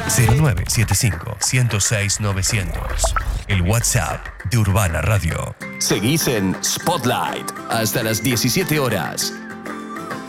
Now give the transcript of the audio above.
0975-106-900. El WhatsApp de Urbana Radio. Seguís en Spotlight hasta las 17 horas.